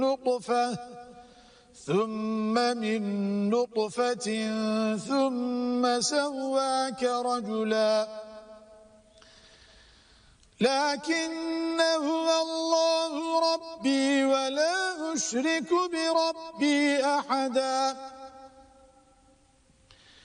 نطفة ثم من نطفة ثم سواك رجلا لكن هو الله ربي ولا أشرك بربي أحدا